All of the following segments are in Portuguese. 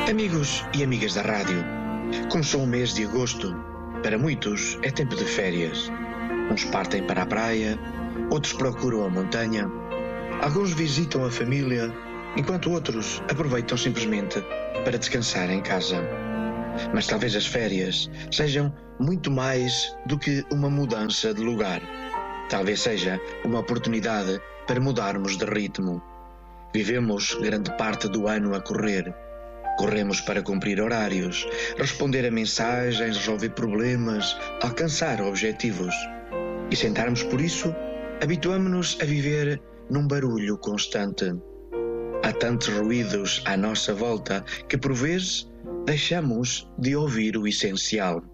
Amigos e amigas da rádio, começou o mês de agosto. Para muitos é tempo de férias. Uns partem para a praia, outros procuram a montanha, alguns visitam a família, enquanto outros aproveitam simplesmente para descansar em casa. Mas talvez as férias sejam muito mais do que uma mudança de lugar. Talvez seja uma oportunidade para mudarmos de ritmo. Vivemos grande parte do ano a correr. Corremos para cumprir horários, responder a mensagens, resolver problemas, alcançar objetivos. E sem darmos por isso, habituamo-nos a viver num barulho constante. Há tantos ruídos à nossa volta que, por vezes, deixamos de ouvir o essencial.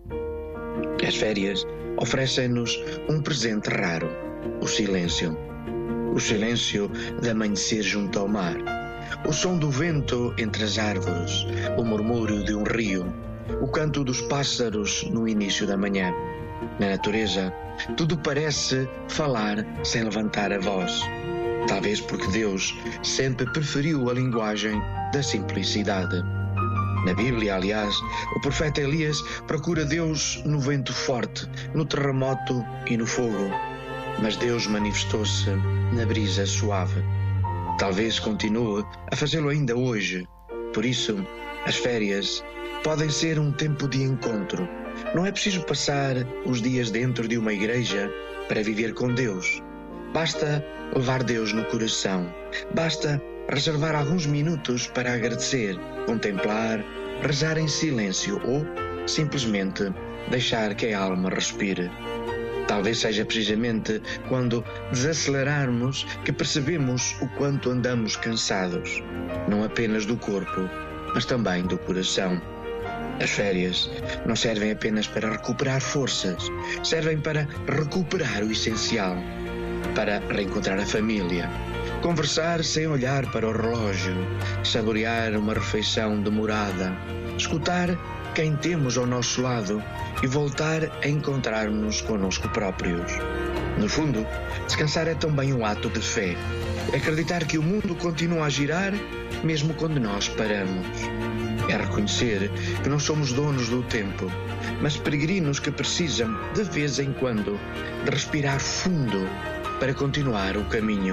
As férias oferecem-nos um presente raro: o silêncio. O silêncio de amanhecer junto ao mar. O som do vento entre as árvores, o murmúrio de um rio, o canto dos pássaros no início da manhã. Na natureza, tudo parece falar sem levantar a voz. Talvez porque Deus sempre preferiu a linguagem da simplicidade. Na Bíblia, aliás, o profeta Elias procura Deus no vento forte, no terremoto e no fogo. Mas Deus manifestou-se na brisa suave. Talvez continue a fazê-lo ainda hoje. Por isso, as férias podem ser um tempo de encontro. Não é preciso passar os dias dentro de uma igreja para viver com Deus. Basta levar Deus no coração. Basta reservar alguns minutos para agradecer, contemplar, rezar em silêncio ou, simplesmente, deixar que a alma respire. Talvez seja precisamente quando desacelerarmos que percebemos o quanto andamos cansados, não apenas do corpo, mas também do coração. As férias não servem apenas para recuperar forças, servem para recuperar o essencial, para reencontrar a família, conversar sem olhar para o relógio, saborear uma refeição demorada, escutar quem temos ao nosso lado e voltar a encontrar-nos connosco próprios. No fundo, descansar é também um ato de fé. Acreditar que o mundo continua a girar mesmo quando nós paramos. É reconhecer que não somos donos do tempo, mas peregrinos que precisam, de vez em quando, de respirar fundo para continuar o caminho.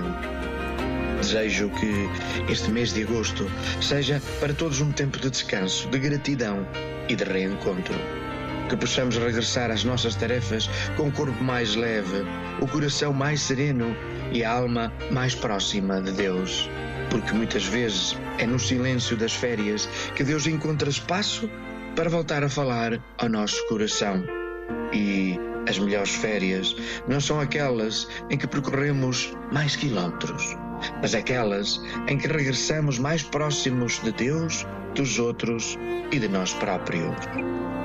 Desejo que este mês de agosto seja para todos um tempo de descanso, de gratidão e de reencontro. Que possamos regressar às nossas tarefas com o corpo mais leve, o coração mais sereno e a alma mais próxima de Deus. Porque muitas vezes é no silêncio das férias que Deus encontra espaço para voltar a falar ao nosso coração. E as melhores férias não são aquelas em que percorremos mais quilómetros, mas aquelas em que regressamos mais próximos de Deus, dos outros e de nós próprios.